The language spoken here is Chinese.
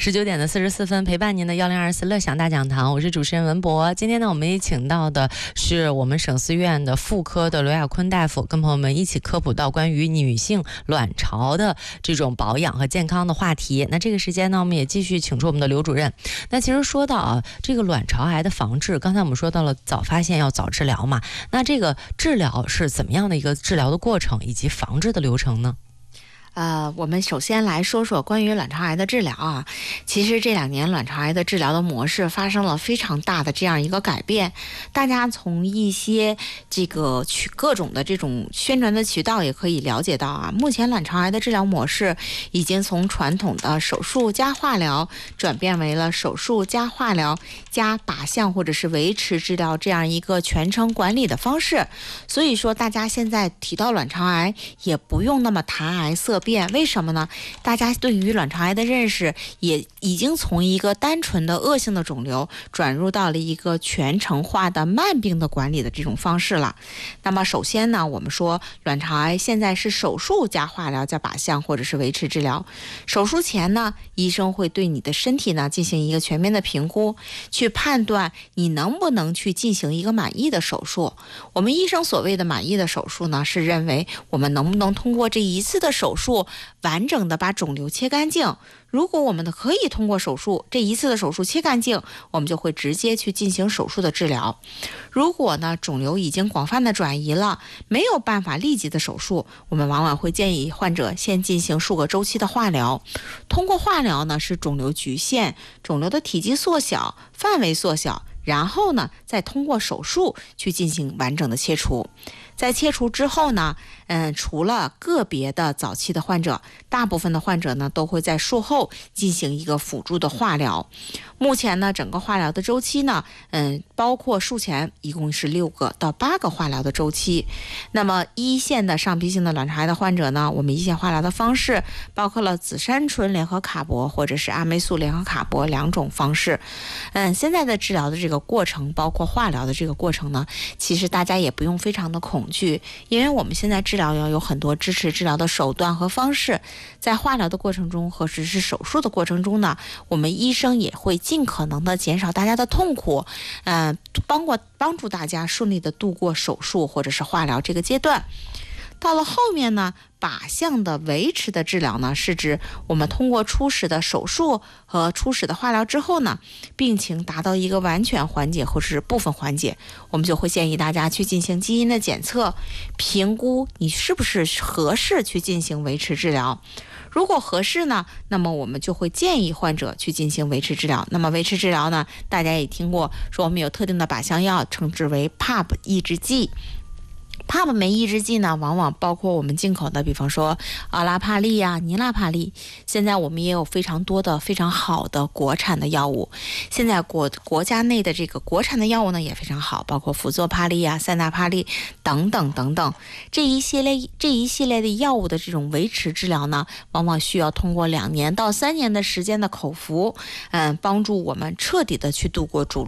19点44分，陪伴您的1024乐享大讲堂，我是主持人文博。今天呢，我们也请到的是我们省思院的妇科的罗亚坤大夫，跟朋友们一起科普到关于女性卵巢的这种保养和健康的话题。那这个时间呢，我们也继续请出我们的刘主任。那其实说到这个卵巢癌的防治，刚才我们说到了早发现要早治疗嘛，那这个治疗是怎么样的一个治疗的过程以及防治的流程呢？ 我们首先来说说关于卵巢癌的治疗啊。其实这2年卵巢癌的治疗的模式发生了非常大的这样一个改变，大家从一些各种的这种宣传的渠道也可以了解到啊，目前卵巢癌的治疗模式已经从传统的手术加化疗转变为了手术加化疗加靶向或者是维持治疗这样一个全程管理的方式。所以说大家现在提到卵巢癌也不用那么谈癌色变，为什么呢？大家对于卵巢癌的认识也已经从一个单纯的恶性的肿瘤转入到了一个全程化的慢病的管理的这种方式了。那么首先呢，我们说卵巢癌现在是手术加化疗加靶向或者是维持治疗。手术前呢，医生会对你的身体呢进行一个全面的评估，去判断你能不能去进行一个满意的手术。我们医生所谓的满意的手术呢，是认为我们能不能通过这一次的手术完整的把肿瘤切干净。如果我们可以通过手术这一次的手术切干净，我们就会直接去进行手术的治疗。如果呢肿瘤已经广泛的转移了，没有办法立即的手术，我们往往会建议患者先进行数个周期的化疗。通过化疗呢，使肿瘤局限，肿瘤的体积缩小，范围缩小，然后呢再通过手术去进行完整的切除。在切除之后呢，除了个别的早期的患者，大部分的患者呢都会在术后进行一个辅助的化疗。目前呢，整个化疗的周期呢，包括术前一共是6个到8个化疗的周期。那么一线的上皮性的卵巢癌的患者呢，我们一线化疗的方式包括了紫杉醇联合卡铂或者是阿霉素联合卡铂2种方式。现在的治疗的这个过程，包括化疗的这个过程呢，其实大家也不用非常的恐惧，因为我们现在治疗要有很多支持治疗的手段和方式。在化疗的过程中或者是手术的过程中呢，我们医生也会尽可能的减少大家的痛苦，帮助大家顺利的度过手术或者是化疗这个阶段。到了后面呢，靶向的维持的治疗呢，是指我们通过初始的手术和初始的化疗之后呢，病情达到一个完全缓解或是部分缓解，我们就会建议大家去进行基因的检测，评估你是不是合适去进行维持治疗。如果合适呢，那么我们就会建议患者去进行维持治疗。那么维持治疗呢，大家也听过说我们有特定的靶向药，称之为 PARP 抑制剂。PARP 酶抑制剂呢，往往包括我们进口的，比方说奥拉帕利啊、尼拉帕利。现在我们也有非常多的非常好的国产的药物。现在国家内的这个国产的药物呢也非常好，包括辅佐帕利啊、塞纳帕利等等等等。这一系列的药物的这种维持治疗呢，往往需要通过2年到3年的时间的口服，帮助我们彻底的去度过